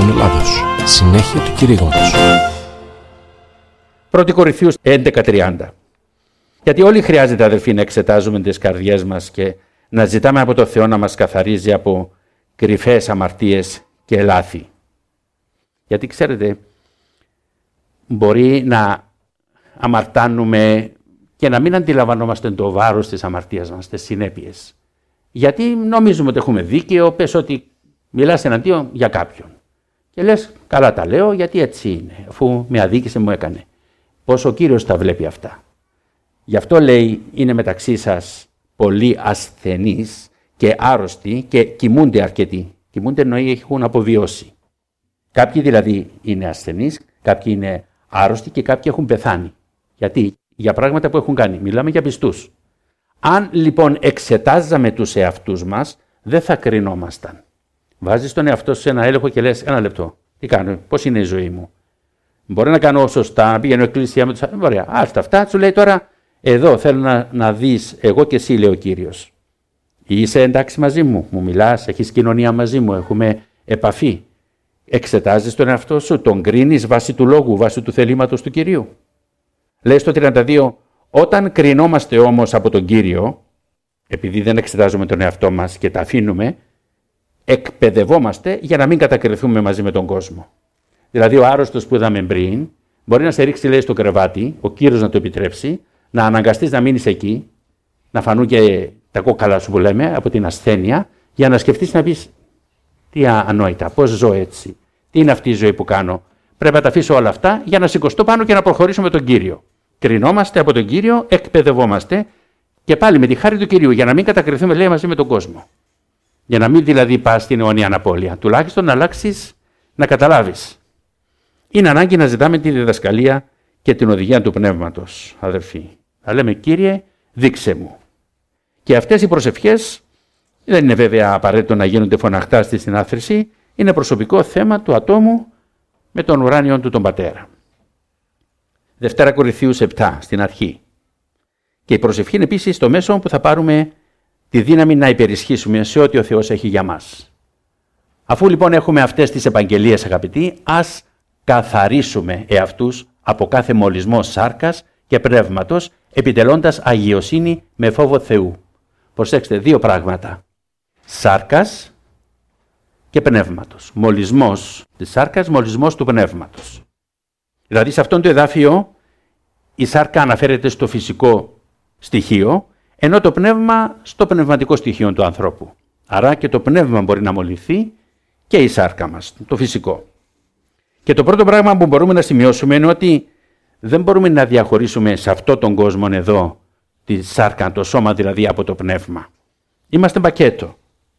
Ραδιοφώνων Ελλάδος. Συνέχεια του κηρύγματος. 1 Κορινθίους 11:30. Γιατί όλοι χρειάζεται, αδελφοί, να εξετάζουμε τις καρδιές μας και να ζητάμε από το Θεό να μας καθαρίζει από κρυφές αμαρτίες και λάθη. Γιατί ξέρετε, μπορεί να αμαρτάνουμε και να μην αντιλαμβανόμαστε το βάρος της αμαρτίας μας, τις συνέπειες. Γιατί νομίζουμε ότι έχουμε δίκαιο, πες ότι μιλάς εναντίον για κάποιον. Και λες, καλά τα λέω, γιατί έτσι είναι, αφού με αδίκησε, μου έκανε. Πώς ο Κύριος τα βλέπει αυτά. Γι' αυτό λέει, είναι μεταξύ σας πολλοί ασθενείς και άρρωστοι και κοιμούνται αρκετοί. Κοιμούνται εννοεί έχουν αποβιώσει. Κάποιοι δηλαδή είναι ασθενείς, κάποιοι είναι άρρωστοι και κάποιοι έχουν πεθάνει. Γιατί? Για πράγματα που έχουν κάνει. Μιλάμε για πιστούς. Αν λοιπόν εξετάζαμε τους εαυτούς μας, δεν θα κρινόμασταν. Βάζεις τον εαυτό σου σε ένα έλεγχο και λες, ένα λεπτό, τι κάνω, πώς είναι η ζωή μου. Μπορεί να κάνω σωστά, να πηγαίνω εκκλησία με τους άλλους. Ωραία, άστα αυτά, σου λέει τώρα, εδώ θέλω να δεις, εγώ και εσύ, λέει ο Κύριος. Είσαι εντάξει μαζί μου, μου μιλάς, έχεις κοινωνία μαζί μου, έχουμε επαφή. Εξετάζεις τον εαυτό σου, τον κρίνεις βάσει του λόγου, βάσει του θελήματος του Κυρίου. Λέει στο 32, όταν κρινόμαστε όμως από τον Κύριο, επειδή δεν εξετάζουμε τον εαυτό μας και τα αφήνουμε, εκπαιδευόμαστε για να μην κατακριθούμε μαζί με τον κόσμο. Δηλαδή ο άρρωστος που είδαμε πριν, μπορεί να σε ρίξει, λέει, στο κρεβάτι, ο Κύριος να το επιτρέψει, να αναγκαστείς να μείνεις εκεί, να φανούν και τα κόκαλα σου που λέμε από την ασθένεια, για να σκεφτείς να πεις, τι ανόητα, πώς ζω έτσι, τι είναι αυτή η ζωή που κάνω. Πρέπει να τα αφήσω όλα αυτά για να σηκωστώ πάνω και να προχωρήσω με τον Κύριο. Κρινόμαστε από τον Κύριο, εκπαιδευόμαστε και πάλι με τη χάρη του Κυρίου, για να μην κατακριθούμε, λέει, μαζί με τον κόσμο. Για να μην δηλαδή πας στην αιώνια αναπόλεια. Τουλάχιστον να αλλάξεις, να καταλάβεις. Είναι ανάγκη να ζητάμε τη διδασκαλία και την οδηγία του Πνεύματος, αδερφοί. Να λέμε, Κύριε, δείξε μου. Και αυτές οι προσευχές δεν είναι βέβαια απαραίτητο να γίνονται φωναχτά στη συνάθρηση, είναι προσωπικό θέμα του ατόμου με τον ουράνιο του τον Πατέρα. 2 Κορινθίους 7, στην αρχή. Και η προσευχή είναι επίσης το μέσο που θα πάρουμε τη δύναμη να υπερισχύσουμε σε ό,τι ο Θεός έχει για μας. Αφού λοιπόν έχουμε αυτές τις επαγγελίες, αγαπητοί, ας καθαρίσουμε εαυτούς από κάθε μολυσμό σάρκας και πνεύματος, επιτελώντας αγιοσύνη με φόβο Θεού. Προσέξτε, δύο πράγματα. Σάρκας και πνεύματος. Μολυσμός της σάρκας, μολυσμός του πνεύματος. Δηλαδή σε αυτόν το εδάφιο η σάρκα αναφέρεται στο φυσικό στοιχείο, ενώ το πνεύμα στο πνευματικό στοιχείο του ανθρώπου. Άρα και το πνεύμα μπορεί να μολυθεί και η σάρκα μας, το φυσικό. Και το πρώτο πράγμα που μπορούμε να σημειώσουμε είναι ότι δεν μπορούμε να διαχωρίσουμε σε αυτόν τον κόσμο εδώ τη σάρκα, το σώμα δηλαδή, από το πνεύμα. Είμαστε πακέτο.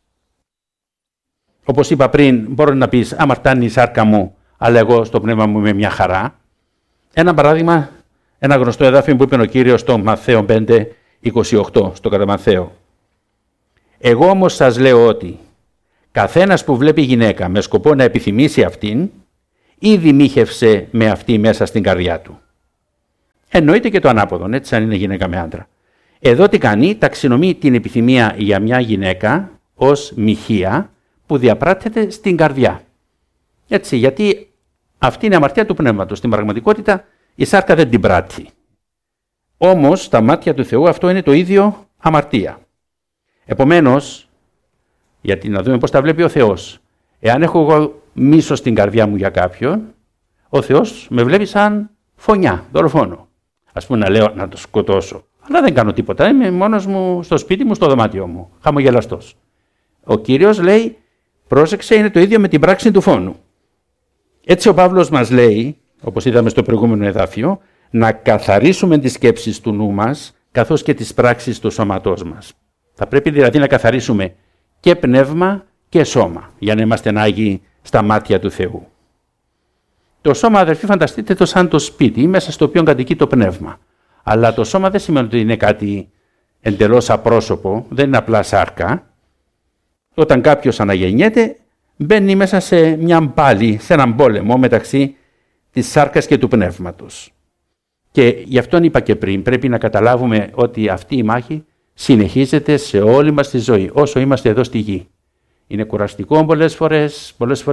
Όπως είπα πριν, μπορεί να πεις, αμαρτάνει η σάρκα μου, αλλά εγώ στο πνεύμα μου είμαι μια χαρά. Ένα παράδειγμα, ένα γνωστό εδάφιο που είπε ο Κύριος στο Μαθαίο 5:28, στο κατά Μαθαίο. Εγώ όμως σας λέω ότι καθένας που βλέπει γυναίκα με σκοπό να επιθυμήσει αυτήν, ήδη μοίχευσε με αυτή μέσα στην καρδιά του. Εννοείται και το ανάποδο, έτσι, αν είναι γυναίκα με άντρα. Εδώ τι κάνει, ταξινομεί την επιθυμία για μια γυναίκα ως μοιχεία που διαπράττεται στην καρδιά. Έτσι, γιατί αυτή είναι η αμαρτία του πνεύματος. Στην πραγματικότητα η σάρκα δεν την πράττει. Όμως στα μάτια του Θεού αυτό είναι το ίδιο αμαρτία. Επομένως, γιατί να δούμε πώς τα βλέπει ο Θεός. Εάν έχω εγώ μίσος στην καρδιά μου για κάποιον, ο Θεός με βλέπει σαν φωνιά, δολοφόνο. Ας πούμε να λέω να το σκοτώσω. Αλλά δεν κάνω τίποτα. Είμαι μόνος μου στο σπίτι μου, στο δωμάτιό μου, χαμογελαστός. Ο Κύριος λέει, πρόσεξε, είναι το ίδιο με την πράξη του φόνου. Έτσι ο Παύλος μας λέει, όπως είδαμε στο προηγούμενο εδάφιο, να καθαρίσουμε τις σκέψεις του νου μας, καθώς και τις πράξεις του σώματός μας. Θα πρέπει δηλαδή να καθαρίσουμε και πνεύμα και σώμα, για να είμαστε άγιοι στα μάτια του Θεού. Το σώμα, αδερφοί, φανταστείτε το σαν το σπίτι, μέσα στο οποίο κατοικεί το πνεύμα. Αλλά το σώμα δεν σημαίνει ότι είναι κάτι εντελώς απρόσωπο, δεν είναι απλά σάρκα. Όταν κάποιος αναγεννιέται, μπαίνει μέσα σε μια μπάλη, σε έναν πόλεμο μεταξύ της σάρκας και του πνεύματος. Και γι' αυτόν είπα και πριν, πρέπει να καταλάβουμε ότι αυτή η μάχη συνεχίζεται σε όλη μας τη ζωή, όσο είμαστε εδώ στη γη. Είναι κουραστικό πολλές φορές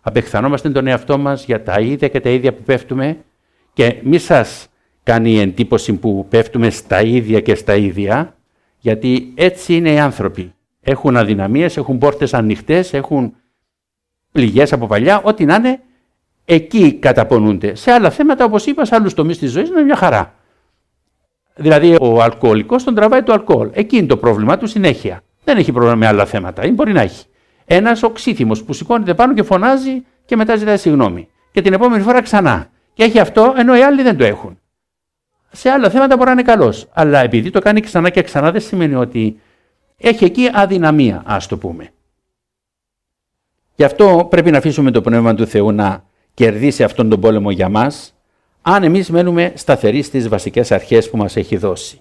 απεχθανόμαστε τον εαυτό μας για τα ίδια και τα ίδια που πέφτουμε και μη σας κάνει εντύπωση που πέφτουμε στα ίδια και στα ίδια, γιατί έτσι είναι οι άνθρωποι. Έχουν αδυναμίες, έχουν πόρτες ανοιχτές, έχουν πληγές από παλιά, ό,τι να είναι, εκεί καταπονούνται. Σε άλλα θέματα, όπως είπα, σε άλλους τομείς της ζωής είναι μια χαρά. Δηλαδή, ο αλκοολικός τον τραβάει το αλκοόλ. Εκεί είναι το πρόβλημα του συνέχεια. Δεν έχει πρόβλημα με άλλα θέματα, ή μπορεί να έχει. Ένας οξύθυμος που σηκώνεται πάνω και φωνάζει και μετά ζητάει συγγνώμη. Και την επόμενη φορά ξανά. Και έχει αυτό, ενώ οι άλλοι δεν το έχουν. Σε άλλα θέματα μπορεί να είναι καλός. Αλλά επειδή το κάνει ξανά και ξανά, δεν σημαίνει ότι έχει εκεί αδυναμία, ας το πούμε. Γι' αυτό πρέπει να αφήσουμε το Πνεύμα του Θεού να κερδίσει αυτόν τον πόλεμο για μας, αν εμείς μένουμε σταθεροί στις βασικές αρχές που μας έχει δώσει.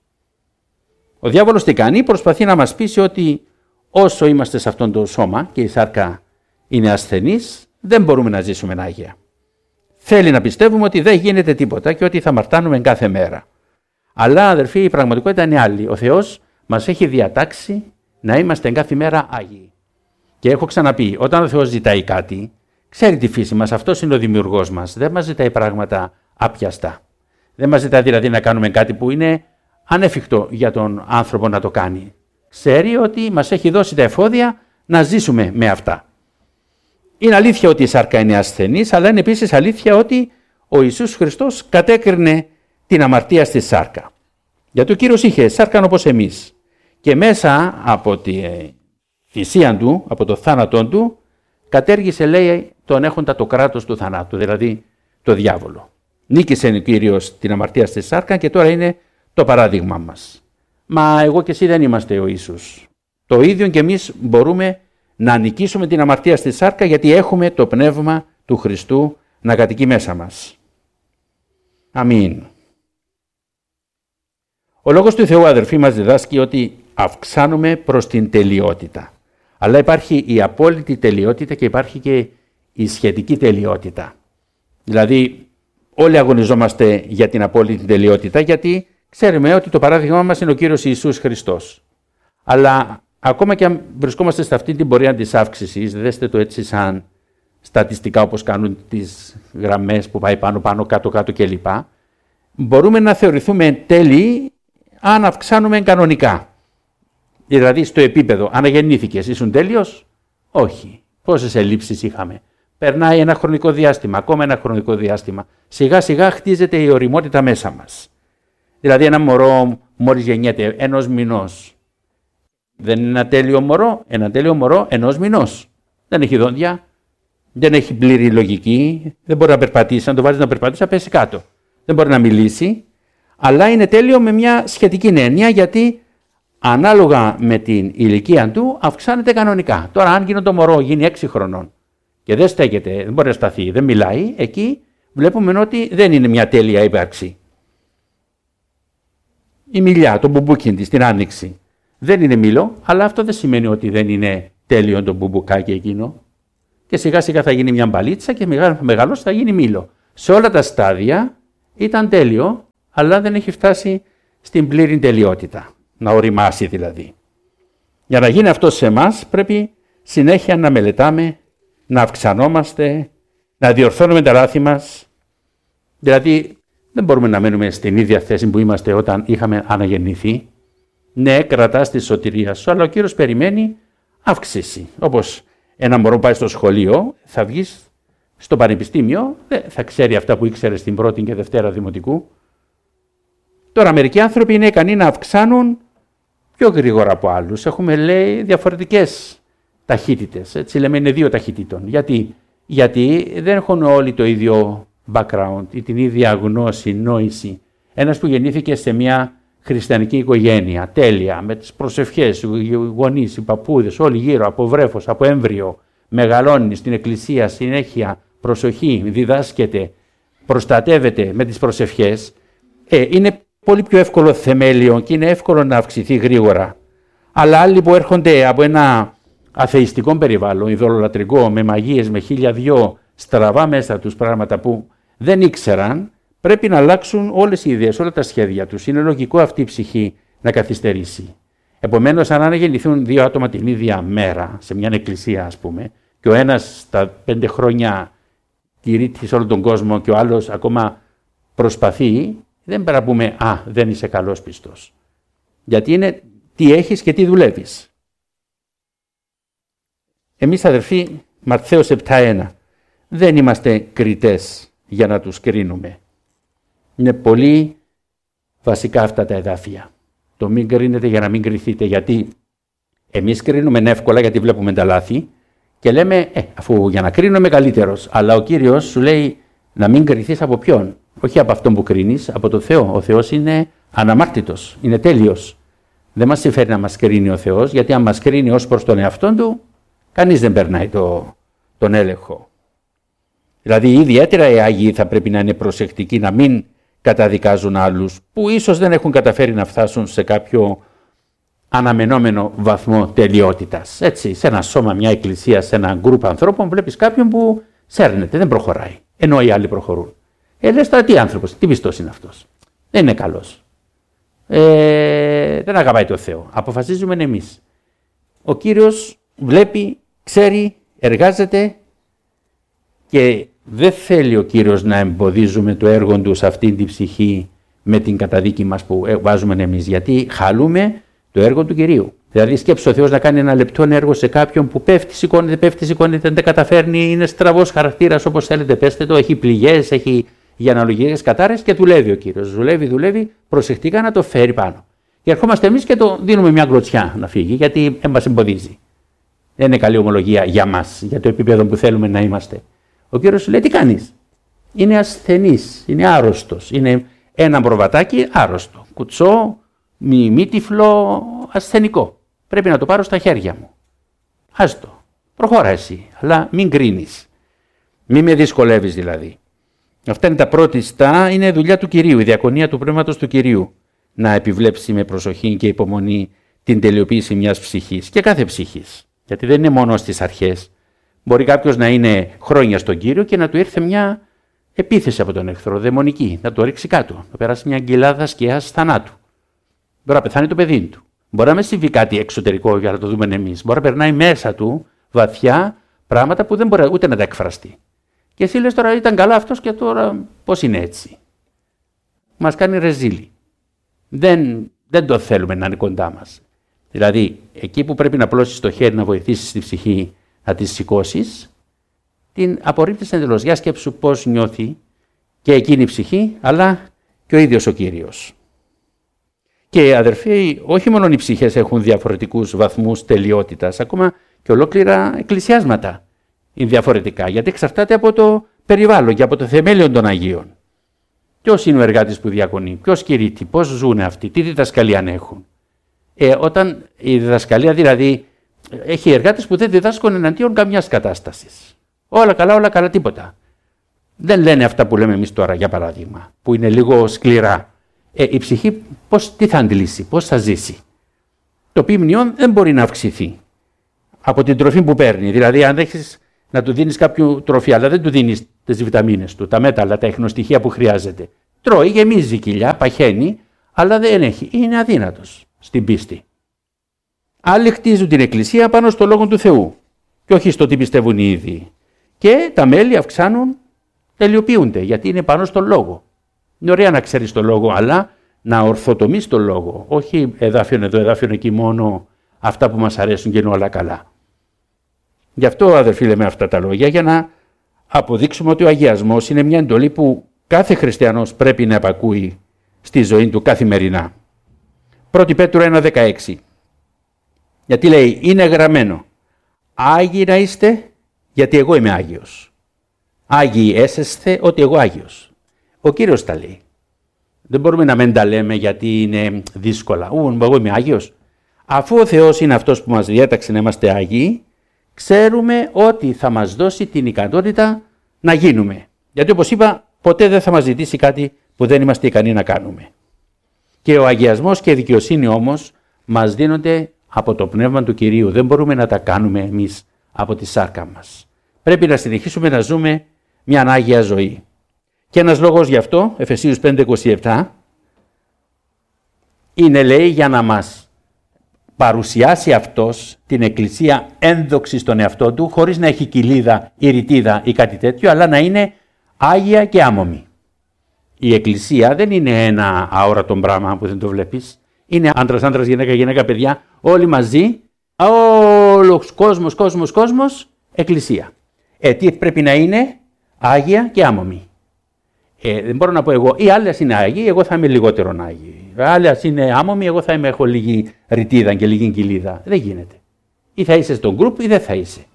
Ο διάβολος τι κάνει? Προσπαθεί να μας πείσει ότι όσο είμαστε σε αυτόν το σώμα και η σάρκα είναι ασθενής, δεν μπορούμε να ζήσουμε άγια. Θέλει να πιστεύουμε ότι δεν γίνεται τίποτα και ότι θα αμαρτάνουμε κάθε μέρα. Αλλά αδερφοί, η πραγματικότητα είναι άλλη. Ο Θεός μας έχει διατάξει να είμαστε κάθε μέρα άγιοι. Και έχω ξαναπεί, όταν ο Θεός ζητάει κάτι, ξέρει τη φύση μας, αυτός είναι ο δημιουργός μας. Δεν μας ζητάει πράγματα άπιαστα. Δεν μας ζητάει δηλαδή να κάνουμε κάτι που είναι ανέφικτο για τον άνθρωπο να το κάνει. Ξέρει ότι μας έχει δώσει τα εφόδια να ζήσουμε με αυτά. Είναι αλήθεια ότι η σάρκα είναι ασθενής, αλλά είναι επίσης αλήθεια ότι ο Ιησούς Χριστός κατέκρινε την αμαρτία στη σάρκα. Γιατί ο Κύριος είχε σάρκαν όπως εμείς. Και μέσα από τη θυσία του, από το θάνατό του, κατέργησε, λέει, τον έχοντα το κράτος του θανάτου, δηλαδή το διάβολο. Νίκησε ο Κύριος την αμαρτία στη σάρκα και τώρα είναι το παράδειγμα μας. Μα εγώ και εσύ δεν είμαστε ο Ιησούς. Το ίδιο και εμείς μπορούμε να νικήσουμε την αμαρτία στη σάρκα, γιατί έχουμε το Πνεύμα του Χριστού να κατοικεί μέσα μας. Αμήν. Ο Λόγος του Θεού, αδερφοί, μας διδάσκει ότι αυξάνουμε προς την τελειότητα. Αλλά υπάρχει η απόλυτη τελειότητα και υπάρχει και η σχετική τελειότητα. Δηλαδή όλοι αγωνιζόμαστε για την απόλυτη τελειότητα, γιατί ξέρουμε ότι το παράδειγμα μας είναι ο Κύριος Ιησούς Χριστός. Αλλά ακόμα και αν βρισκόμαστε σε αυτή την πορεία της αύξησης, δέστε το έτσι σαν στατιστικά όπως κάνουν τις γραμμές που πάει πάνω, κάτω κλπ. Μπορούμε να θεωρηθούμε τέλειοι αν αυξάνουμε κανονικά. Δηλαδή στο επίπεδο, αναγεννήθηκες, ήσουν τέλειος? Όχι. Πόσες ελλείψεις είχαμε? Περνάει ένα χρονικό διάστημα, ακόμα ένα χρονικό διάστημα. Σιγά σιγά χτίζεται η ωριμότητα μέσα μας. Δηλαδή ένα μωρό μόλις γεννιέται ενός μηνός. Δεν είναι ένα τέλειο μωρό? Ένα τέλειο μωρό ενός μηνός. Δεν έχει δόντια, δεν έχει πλήρη λογική, δεν μπορεί να περπατήσει. Αν το βάζεις να περπατήσει θα πέσει κάτω. Δεν μπορεί να μιλήσει, αλλά είναι τέλειο με μια σχετική έννοια, γιατί ανάλογα με την ηλικία του αυξάνεται κανονικά. Τώρα αν γίνει το μωρό, γίνει 6 χρονών και δεν στέκεται, δεν μπορεί να σταθεί, δεν μιλάει, εκεί βλέπουμε ότι δεν είναι μια τέλεια ύπαρξη. Η μιλιά, το μπουμπούκι της, την άνοιξη, δεν είναι μήλο, αλλά αυτό δεν σημαίνει ότι δεν είναι τέλειο το μπουμπουκάκι εκείνο. Και σιγά σιγά θα γίνει μια μπαλίτσα και μεγαλώς θα γίνει μήλο. Σε όλα τα στάδια ήταν τέλειο, αλλά δεν έχει φτάσει στην πλήρη τελειότητα. Να οριμάσει δηλαδή. Για να γίνει αυτό σε εμάς πρέπει συνέχεια να μελετάμε, να αυξανόμαστε, να διορθώνουμε τα λάθη μας. Δηλαδή δεν μπορούμε να μένουμε στην ίδια θέση που είμαστε όταν είχαμε αναγεννηθεί. Ναι, κρατάς τη σωτηρία σου, αλλά ο Κύριος περιμένει αύξηση. Όπως ένα μωρό πάει στο σχολείο, θα βγεις στο πανεπιστήμιο, δεν θα ξέρει αυτά που ήξερε στην πρώτη και δευτέρα δημοτικού. Τώρα μερικοί άνθρωποι είναι ικανοί να αυξάνουν πιο γρήγορα από άλλους. Έχουμε, λέει, διαφορετικές ταχύτητες. Έτσι λέμε, είναι 2 ταχυτήτων. Γιατί δεν έχουν όλοι το ίδιο background ή την ίδια γνώση, νόηση. Ένας που γεννήθηκε σε μια χριστιανική οικογένεια, τέλεια, με τις προσευχές, οι γονείς, οι παππούδες, όλοι γύρω, από βρέφος, από έμβριο, μεγαλώνει στην εκκλησία, συνέχεια, προσοχή, διδάσκεται, προστατεύεται με τις προσευχές, είναι πολύ πιο εύκολο θεμέλιο και είναι εύκολο να αυξηθεί γρήγορα. Αλλά άλλοι που έρχονται από ένα αθεϊστικό περιβάλλον, ειδωλολατρικό, με μαγείες, με 1002 στραβά μέσα τους πράγματα που δεν ήξεραν, πρέπει να αλλάξουν όλες οι ιδέες, όλα τα σχέδια τους. Είναι λογικό αυτή η ψυχή να καθυστερήσει. Επομένως, αν αναγεννηθούν 2 άτομα την ίδια μέρα, σε μια εκκλησία ας πούμε, και ο ένας στα 5 χρόνια κηρύττει σε όλο τον κόσμο και ο άλλος ακόμα προσπαθεί, δεν πρέπει να πούμε δεν είσαι καλός πιστός. Γιατί είναι τι έχεις και τι δουλεύεις. Εμείς αδερφοί, Ματθαίος 7:1, δεν είμαστε κριτές για να τους κρίνουμε. Είναι πολύ βασικά αυτά τα εδάφια. Το μην κρίνετε για να μην κριθείτε, γιατί εμείς κρίνουμε εύκολα γιατί βλέπουμε τα λάθη και λέμε αφού για να κρίνω είμαι καλύτερος. Αλλά ο Κύριος σου λέει να μην κριθείς από ποιον? Όχι από αυτόν που κρίνεις, από τον Θεό. Ο Θεός είναι αναμάρτητος, είναι τέλειος. Δεν μας συμφέρει να μας κρίνει ο Θεός, γιατί αν μας κρίνει ως προς τον εαυτόν του, κανείς δεν περνάει τον έλεγχο. Δηλαδή ιδιαίτερα οι Άγιοι θα πρέπει να είναι προσεκτικοί να μην καταδικάζουν άλλους που ίσως δεν έχουν καταφέρει να φτάσουν σε κάποιο αναμενόμενο βαθμό τελειότητας. Έτσι, σε ένα σώμα, μια εκκλησία, σε ένα γκρουπ ανθρώπων βλέπεις κάποιον που σέρνεται, δεν προχωράει, ενώ οι άλλοι προχωρούν. Λες τώρα τι άνθρωπος, τι πιστός είναι αυτός. Δεν είναι καλός. Δεν αγαπάει το Θεό. Αποφασίζουμε εμείς. Ο Κύριος βλέπει, ξέρει, εργάζεται και δεν θέλει ο Κύριος να εμποδίζουμε το έργο του σε αυτήν την ψυχή με την καταδίκη μας που βάζουμε εμείς, γιατί χαλούμε το έργο του Κυρίου. Δηλαδή σκέψου ο Θεός να κάνει ένα λεπτό έργο σε κάποιον που πέφτει, σηκώνεται, δεν καταφέρνει, είναι στραβός χαρακτήρας όπως θέλετε πέστε το, έχει πληγές, έχει για αναλογικές κατάρρες και δουλεύει ο Κύριος. Δουλεύει, προσεκτικά να το φέρει πάνω. Και ερχόμαστε εμείς και το δίνουμε μια γκλωτσιά να φύγει, γιατί δεν μας εμποδίζει. Δεν είναι καλή ομολογία για μας, για το επίπεδο που θέλουμε να είμαστε. Ο Κύριος σου λέει τι κάνεις. Είναι ασθενής, είναι άρρωστος, είναι ένα προβατάκι άρρωστο, κουτσό, μη τυφλό, ασθενικό. Πρέπει να το πάρω στα χέρια μου. Άστο, προχώρα εσύ, αλλά μην κρίνεις. Μην με δυσκολεύεις δηλαδή. Αυτά είναι τα πρώτιστα, είναι δουλειά του Κυρίου, η διακονία του Πνεύματος του Κυρίου. Να επιβλέψει με προσοχή και υπομονή την τελειοποίηση μιας ψυχής και κάθε ψυχής. Γιατί δεν είναι μόνο στις αρχές. Μπορεί κάποιος να είναι χρόνια στον Κύριο και να του ήρθε μια επίθεση από τον εχθρό, δαιμονική, να το ρίξει κάτω, να περάσει μια γκυλάδα σκιάς θανάτου. Μπορεί να πεθάνει το παιδί του. Μπορεί να μην συμβεί κάτι εξωτερικό για να το δούμε εμείς. Μπορεί να περνάει μέσα του βαθιά πράγματα που δεν μπορεί ούτε να τα εκφραστεί. Και εσύ λες τώρα ήταν καλά αυτός και τώρα πώς είναι έτσι. Μας κάνει ρεζίλι. Δεν το θέλουμε να είναι κοντά μας. Δηλαδή εκεί που πρέπει να πλώσεις το χέρι να βοηθήσεις τη ψυχή να τη σηκώσεις, την απορρίπτεις εντελώς. Για σκέψου πώς νιώθει και εκείνη η ψυχή, αλλά και ο ίδιος ο Κύριος. Και αδερφοί, όχι μόνο οι ψυχές έχουν διαφορετικούς βαθμούς τελειότητας, ακόμα και ολόκληρα εκκλησιάσματα είναι διαφορετικά, γιατί εξαρτάται από το περιβάλλον και από το θεμέλιο των Αγίων. Ποιος είναι ο εργάτης που διακονεί, ποιος κηρύττει, πώς ζουν αυτοί, τι διδασκαλία έχουν. Όταν η διδασκαλία δηλαδή έχει εργάτες που δεν διδάσκουν εναντίον καμιάς κατάστασης. Όλα καλά, τίποτα. Δεν λένε αυτά που λέμε εμείς τώρα, για παράδειγμα, που είναι λίγο σκληρά. Η ψυχή τι θα αντιλήσει, πώς θα ζήσει. Το ποιμνιόν δεν μπορεί να αυξηθεί από την τροφή που παίρνει. Δηλαδή, αν έχεις να του δίνεις κάποιο τροφή, αλλά δεν του δίνεις τις βιταμίνες του, τα μέταλλα, τα ιχνοστοιχεία που χρειάζεται. Τρώει, γεμίζει κοιλιά, παχαίνει, αλλά δεν έχει. Είναι αδύνατος στην πίστη. Άλλοι χτίζουν την εκκλησία πάνω στο λόγο του Θεού και όχι στο τι πιστεύουν οι ίδιοι. Και τα μέλη αυξάνουν, τελειοποιούνται, γιατί είναι πάνω στον λόγο. Είναι ωραία να ξέρεις το λόγο, αλλά να ορθοτομείς το λόγο. Όχι εδάφιον εδώ, εδάφιον εκεί, μόνο αυτά που μας αρέσουν και είναι όλα καλά. Γι' αυτό, αδερφοί, λέμε αυτά τα λόγια, για να αποδείξουμε ότι ο αγιασμός είναι μια εντολή που κάθε χριστιανός πρέπει να επακούει στη ζωή του καθημερινά. 1 Πέτρου 1,16. Γιατί λέει, είναι γραμμένο. Άγιοι να είστε, γιατί εγώ είμαι Άγιος. Άγιοι έσεσθε, ότι εγώ Άγιος. Ο Κύριος τα λέει. Δεν μπορούμε να μην τα λέμε γιατί είναι δύσκολα. Εγώ είμαι Άγιος. Αφού ο Θεός είναι αυτός που μας διέταξε να είμαστε Άγιοι, ξέρουμε ότι θα μας δώσει την ικανότητα να γίνουμε. Γιατί όπως είπα, ποτέ δεν θα μας ζητήσει κάτι που δεν είμαστε ικανοί να κάνουμε. Και ο αγιασμός και η δικαιοσύνη όμως μας δίνονται από το Πνεύμα του Κυρίου. Δεν μπορούμε να τα κάνουμε εμείς από τη σάρκα μας. Πρέπει να συνεχίσουμε να ζούμε μια άγια ζωή. Και ένας λόγος γι' αυτό, Εφεσίους 5:27, είναι λέει για να μας παρουσιάσει αυτός την Εκκλησία ένδοξη στον εαυτό του, χωρίς να έχει κοιλίδα ή ρητίδα ή κάτι τέτοιο, αλλά να είναι άγια και άμωμη. Η Εκκλησία δεν είναι ένα αόρατο πράγμα που δεν το βλέπεις. Είναι άντρας, γυναίκα, παιδιά, όλοι μαζί, όλος κόσμος, Εκκλησία. Τι πρέπει να είναι? Άγια και άμωμη. Δεν μπορώ να πω εγώ, οι άλλες είναι άγιοι, εγώ θα είμαι λιγότερο άγιοι. Άλλες είναι άμωμοι, εγώ θα έχω λίγη ρητίδα και λίγη κοιλίδα. Δεν γίνεται. Ή θα είσαι στον γκρουπ ή δεν θα είσαι.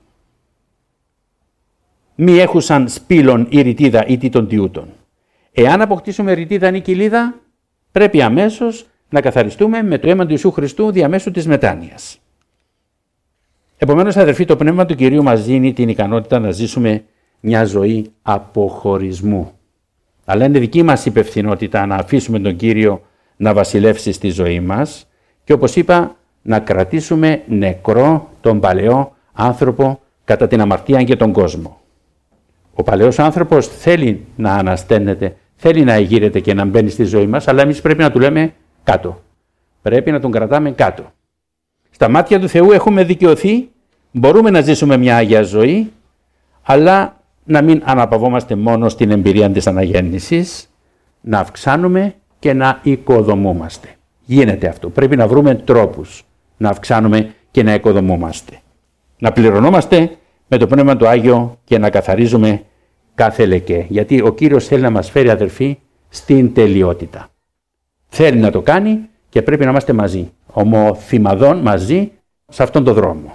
Μη έχουσαν σπήλων ή ρητίδα ή τι των τιούτων. Εάν αποκτήσουμε ρητίδα ή κοιλίδα, πρέπει αμέσως να καθαριστούμε με το αίμα του Ιησού Χριστού διαμέσου της μετάνοιας. Επομένως, αδερφοί, το Πνεύμα του Κυρίου μας δίνει την ικανότητα να ζήσουμε μια ζωή αποχωρισμού. Αλλά είναι δική μας υπευθυνότητα να αφήσουμε τον Κύριο να βασιλεύσει στη ζωή μας και, όπως είπα, να κρατήσουμε νεκρό τον παλαιό άνθρωπο κατά την αμαρτία και τον κόσμο. Ο παλαιός άνθρωπος θέλει να ανασταίνεται, θέλει να εγείρεται και να μπαίνει στη ζωή μας, αλλά εμείς πρέπει να του λέμε κάτω. Πρέπει να τον κρατάμε κάτω. Στα μάτια του Θεού έχουμε δικαιωθεί, μπορούμε να ζήσουμε μια Άγια ζωή, αλλά να μην αναπαυόμαστε μόνο στην εμπειρία της αναγέννησης, να αυξάνουμε και να οικοδομούμαστε. Γίνεται αυτό. Πρέπει να βρούμε τρόπους να αυξάνουμε και να οικοδομούμαστε. Να πληρωνόμαστε με το Πνεύμα του Άγιο και να καθαρίζουμε κάθε λεκέ. Γιατί ο Κύριος θέλει να μας φέρει, αδερφοί, στην τελειότητα. Θέλει να το κάνει και πρέπει να είμαστε μαζί. Ομοθυμαδών μαζί σε αυτόν τον δρόμο.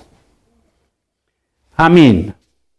Αμήν.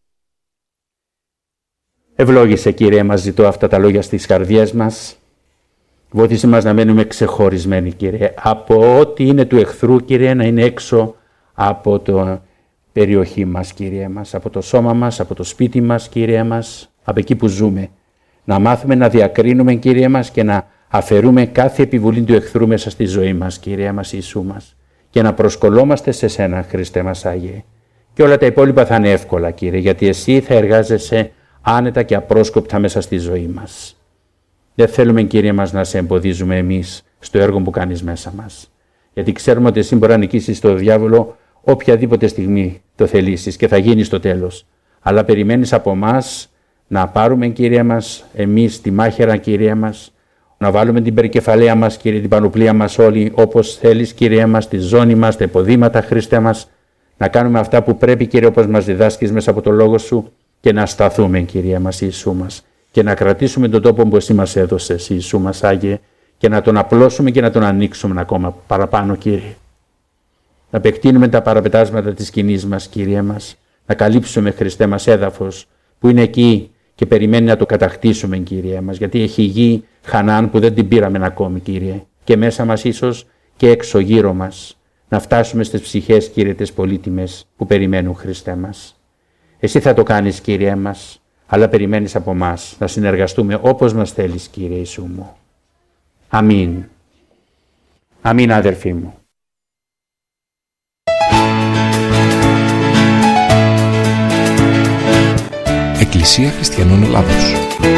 Ευλόγησε, Κύριε, μας ζητώ αυτά τα λόγια στις καρδιές μας. Βοήθησε μας να μένουμε ξεχωρισμένοι, Κύριε, από ό,τι είναι του εχθρού, Κύριε, να είναι έξω από το περιοχή μας, Κύριε μας, από το σώμα μας, από το σπίτι μας, Κύριε μας, από εκεί που ζούμε. Να μάθουμε να διακρίνουμε, Κύριε μας, και να αφαιρούμε κάθε επιβουλή του εχθρού μέσα στη ζωή μας, Κύριε μας, Ιησού μας, και να προσκολόμαστε σε Σένα, Χριστέ μας Άγιε. Και όλα τα υπόλοιπα θα είναι εύκολα, Κύριε, γιατί Εσύ θα εργάζεσαι άνετα και απρόσκοπτα μέσα στη ζωή μας. Δεν θέλουμε, Κύριε μας, να σε εμποδίζουμε εμείς στο έργο που κάνεις μέσα μας. Γιατί ξέρουμε ότι Εσύ μπορεί να νικήσεις τον διάβολο οποιαδήποτε στιγμή το θελήσεις και θα γίνει στο τέλος. Αλλά περιμένεις από εμάς να πάρουμε, Κύριε μας, εμείς τη μάχαιρα, Κύριε μας, να βάλουμε την περικεφαλαία μας, Κύριε, την πανοπλία μας όλοι όπως θέλεις, Κύριε μας, τη ζώνη μας, τα υποδήματα, Χριστέ μας, να κάνουμε αυτά που πρέπει, Κύριε, όπως μας διδάσκεις μέσα από το Λόγο Σου και να σταθούμε, Κύριε μας, Ιησού μας, και να κρατήσουμε τον τόπο που Εσύ μας έδωσες, Ιησού μας Άγιε, και να τον απλώσουμε και να τον ανοίξουμε ακόμα παραπάνω, Κύριε. Να επεκτείνουμε τα παραπετάσματα της σκηνής μας, Κύριε μας, να καλύψουμε, Χριστέ μας, έδαφος που είναι εκεί και περιμένει να το κατακτήσουμε, Κύριε μας, γιατί έχει γη Χανάν που δεν την πήραμε ακόμη, Κύριε, και μέσα μας ίσως και έξω γύρω μας, να φτάσουμε στις ψυχές, Κύριε, τις πολύτιμες που περιμένουν, Χριστέ μας. Εσύ θα το κάνεις, Κύριε μας, αλλά περιμένεις από μας να συνεργαστούμε όπως μας θέλεις, Κύριε Ιησού μου. Αμήν. Αμήν, αδερφοί μου. Εκκλησία Χριστιανών Ελλάδος.